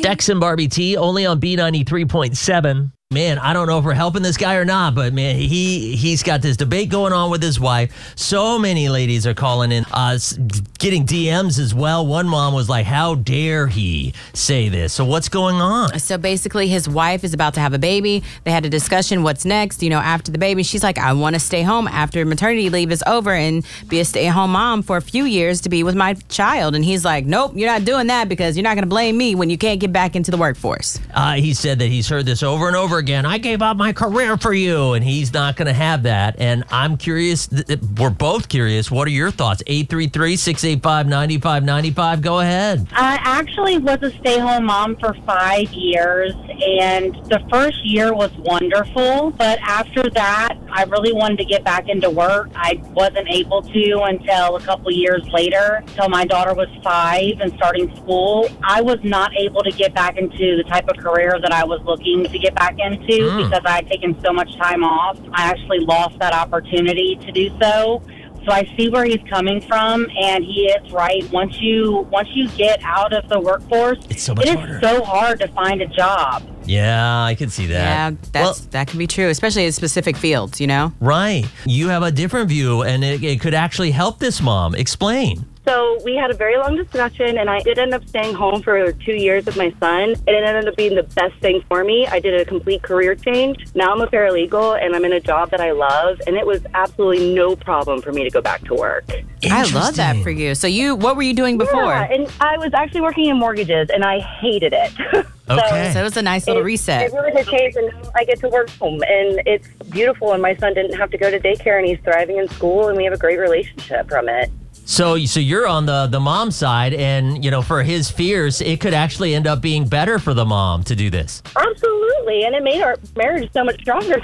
Dex and Barbie T, only on B93.7. Man, I don't know if we're helping this guy or not, but man, he's got this debate going on with his wife. So many ladies are calling in, getting DMs as well. One mom was like, how dare he say this? So what's going on? So basically, his wife is about to have a baby. They had a discussion, what's next, after the baby. She's like, I want to stay home after maternity leave is over and be a stay-at-home mom for a few years to be with my child. And he's like, nope, you're not doing that because you're not going to blame me when you can't get back into the workforce. He said that he's heard this over and over again. I gave up my career for you, and he's not going to have that. And I'm curious. We're both curious. What are your thoughts? 833-685-9595. Go ahead. I actually was a stay-home mom for 5 years, and the first year was wonderful. But after that, I really wanted to get back into work. I wasn't able to until a couple years later, until my daughter was 5 and starting school. I was not able to get back into the type of career that I was looking to get back into because I had taken so much time off. I actually lost that opportunity to do so. So I see where he's coming from, and he is right. Once you get out of the workforce, it's so much harder. It is so hard to find a job. Yeah, I can see that. Yeah, that can be true, especially in specific fields, Right. You have a different view, and it could actually help this mom. Explain. So we had a very long discussion, and I did end up staying home for 2 years with my son, and it ended up being the best thing for me. I did a complete career change. Now I'm a paralegal, and I'm in a job that I love, and it was absolutely no problem for me to go back to work. I love that for you. So what were you doing before? Yeah, and I was actually working in mortgages, and I hated it. Okay. So it was a nice little reset. It really did change, and now I get to work home, and it's beautiful, and my son didn't have to go to daycare, and he's thriving in school, and we have a great relationship from it. So you're on the mom side, and for his fears, it could actually end up being better for the mom to do this. Absolutely, and it made our marriage so much stronger.